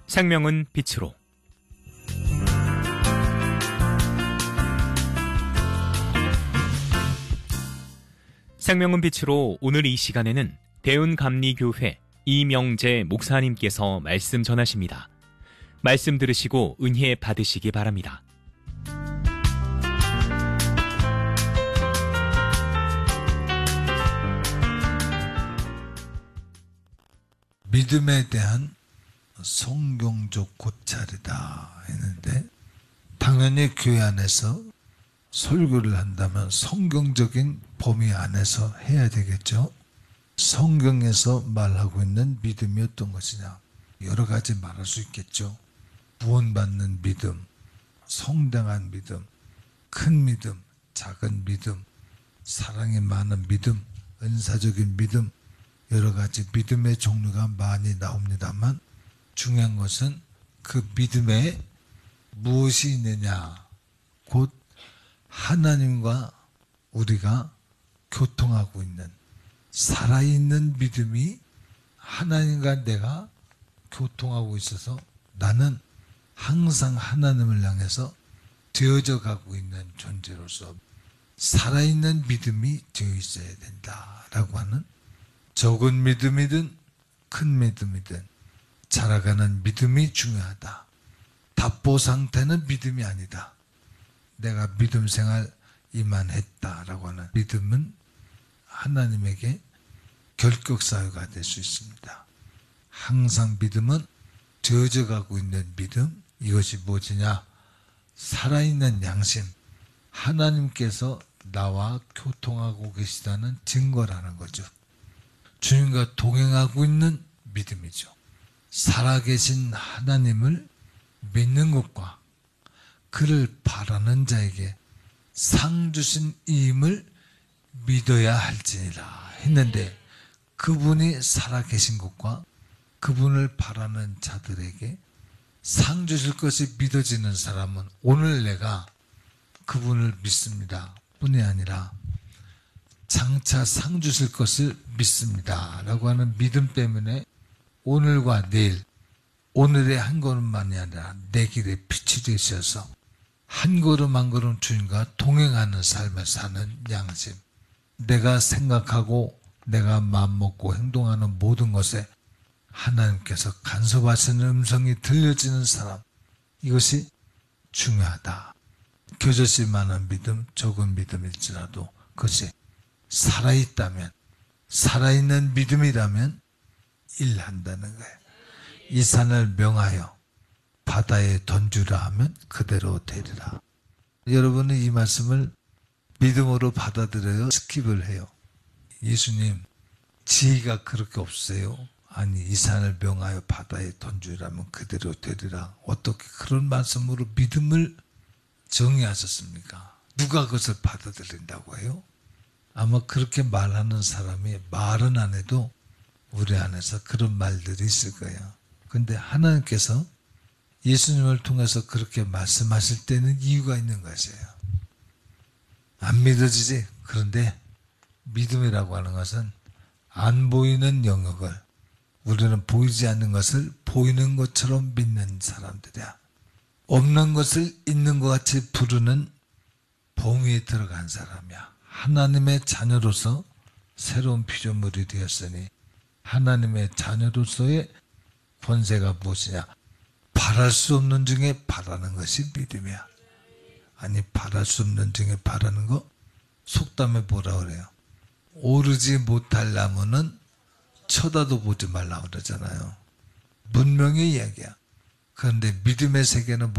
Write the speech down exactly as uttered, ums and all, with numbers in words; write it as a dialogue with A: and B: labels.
A: 생명은 빛으로. 생명은 빛으로 오늘 이 시간에는 대은감리교회 이명재 목사님께서 말씀 전하십니다. 말씀 들으시고 은혜 받으시기 바랍니다.
B: 믿음에 대한 성경적 고찰이다 했는데, 당연히 교회 안에서 설교를 한다면 성경적인 범위 안에서 해야 되겠죠. 성경에서 말하고 있는 믿음이 어떤 것이냐, 여러 가지 말할 수 있겠죠. 구원받는 믿음, 성당한 믿음, 큰 믿음, 작은 믿음, 사랑이 많은 믿음, 은사적인 믿음, 여러 가지 믿음의 종류가 많이 나옵니다만, 중요한 것은 그 믿음에 무엇이 있느냐, 곧 하나님과 우리가 교통하고 있는 살아있는 믿음이 하나님과 내가 교통하고 있어서 나는 항상 하나님을 향해서 되어져 가고 있는 존재로서 살아있는 믿음이 되어 있어야 된다라고 하는, 적은 믿음이든 큰 믿음이든 자라가는 믿음이 중요하다. 답보 상태는 믿음이 아니다. 내가 믿음 생활 이만했다라고 하는 믿음은 하나님에게 결격 사유가 될 수 있습니다. 항상 믿음은 되어져 가고 있는 믿음, 이것이 무엇이냐? 살아있는 양심, 하나님께서 나와 교통하고 계시다는 증거라는 거죠. 주님과 동행하고 있는 믿음이죠. 살아계신 하나님을 믿는 것과 그를 바라는 자에게 상 주신 이임을 믿어야 할지니라 했는데, 그분이 살아계신 것과 그분을 바라는 자들에게 상 주실 것이 믿어지는 사람은 오늘 내가 그분을 믿습니다 뿐이 아니라 장차 상 주실 것을 믿습니다 라고 하는 믿음 때문에 오늘과 내일, 오늘의 한 걸음만이 아니라 내 길에 빛이 되셔서 한 걸음 한 걸음 주님과 동행하는 삶을 사는 양심, 내가 생각하고 내가 마음먹고 행동하는 모든 것에 하나님께서 간섭하시는 음성이 들려지는 사람, 이것이 중요하다. 겨자씨 많은 믿음, 적은 믿음일지라도 그것이 살아있다면, 살아있는 믿음이라면 일한다는 거예요. 이 산을 명하여 바다에 던주라 하면 그대로 되리라. 여러분은 이 말씀을 믿음으로 받아들여요? 스킵을 해요? 예수님, 지혜가 그렇게 없으세요? 아니, 이 산을 명하여 바다에 던주라면 그대로 되리라. 어떻게 그런 말씀으로 믿음을 정의하셨습니까? 누가 그것을 받아들인다고 해요? 아마 그렇게 말하는 사람이 말은 안 해도 우리 안에서 그런 말들이 있을 거예요. 근데 하나님께서 예수님을 통해서 그렇게 말씀하실 때는 이유가 있는 것이에요. 안 믿어지지? 그런데 믿음이라고 하는 것은 안 보이는 영역을, 우리는 보이지 않는 것을 보이는 것처럼 믿는 사람들이야. 없는 것을 있는 것 같이 부르는 봉위에 들어간 사람이야. 하나님의 자녀로서 새로운 피조물이 되었으니 하나님의 자녀로서의 권세가 무엇이냐? 바랄 수 없는 중에 바라는 것이 믿음이야. 아니, 바랄 수 없는 중에 바라는 거 속담에 뭐라 그래요? 오르지 못할 나무는 쳐다도 보지 말라 그러잖아요. 문명의 이야기야. 그런데 믿음의 세계는